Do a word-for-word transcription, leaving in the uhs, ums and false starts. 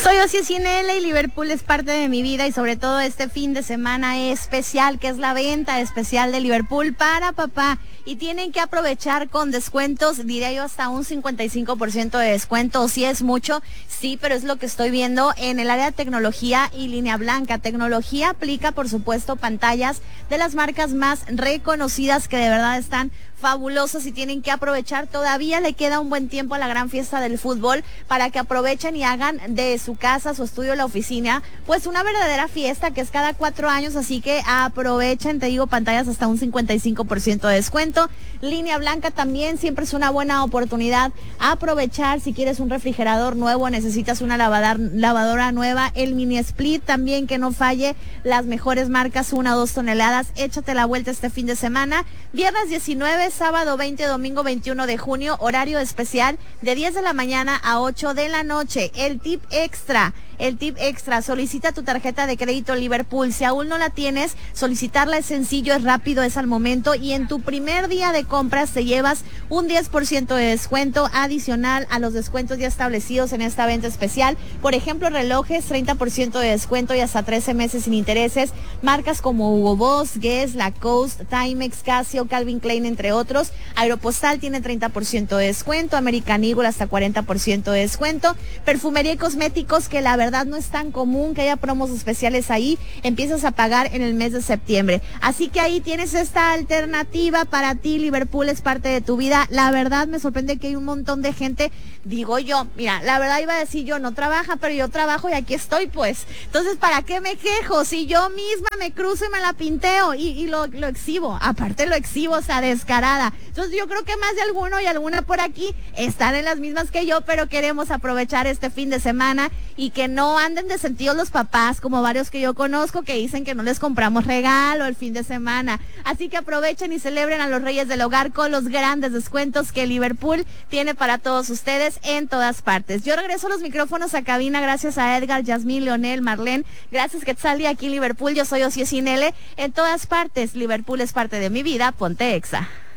Soy Osi Cinele y Liverpool es parte de mi vida y sobre todo este fin de semana especial, que es la venta especial de Liverpool para papá. Y tienen que aprovechar con descuentos, diría yo hasta un cincuenta y cinco por ciento de descuento, o si es mucho, sí, pero es lo que estoy viendo en el área de tecnología y línea blanca. Tecnología aplica, por supuesto, pantallas de las marcas más reconocidas que de verdad están fabulosas y tienen que aprovechar. Todavía le queda un buen tiempo a la gran fiesta del fútbol para que aprovechen y hagan de su casa, su estudio, la oficina, pues una verdadera fiesta que es cada cuatro años, así que aprovechen, te digo, pantallas hasta un cincuenta y cinco por ciento de descuento. Línea blanca también siempre es una buena oportunidad aprovechar. Si quieres un refrigerador nuevo, necesitas una lavadar, lavadora nueva, el mini split también que no falle, las mejores marcas, una o dos toneladas, échate la vuelta este fin de semana, viernes diecinueve, sábado veinte, domingo veintiuno de junio, horario especial de diez de la mañana a ocho de la noche. El tip extra, el tip extra, solicita tu tarjeta de crédito Liverpool. Si aún no la tienes, solicitarla es sencillo, es rápido, es al momento y en tu primer día de compras te llevas un diez por ciento de descuento adicional a los descuentos ya establecidos en esta venta especial. Por ejemplo, relojes, treinta por ciento de descuento y hasta trece meses sin intereses. Marcas como Hugo Boss, Guess, Lacoste, Timex, Casio, Calvin Klein, entre otros. Aeropostal tiene treinta por ciento de descuento, American Eagle hasta cuarenta por ciento de descuento. Perfumería y cosméticos, que la verdad no es tan común que haya promos especiales ahí, empiezas a pagar en el mes de septiembre. Así que ahí tienes esta alternativa para ti. Liverpool es parte de tu vida. La verdad me sorprende que hay un montón de gente, digo yo, mira, la verdad iba a decir yo no trabaja, pero yo trabajo y aquí estoy pues. Entonces, ¿para qué me quejo? Si yo misma me cruzo y me la pinteo y, y lo, lo exhibo, aparte lo exhibo, o sea, descarada. Entonces yo creo que más de alguno y alguna por aquí están en las mismas que yo, pero queremos aprovechar este fin de semana y que no anden de sentidos los papás, como varios que yo conozco que dicen que no les compramos regalo el fin de semana. Así que aprovechen y celebren a los Reyes del Hogar con los grandes descuentos que Liverpool tiene para todos ustedes en todas partes. Yo regreso los micrófonos a cabina gracias a Edgar, Yasmín, Leonel, Marlene, gracias Quetzalí aquí en Liverpool. Yo soy Osi Cinele, en todas partes. Liverpool es parte de mi vida, ponte Exa.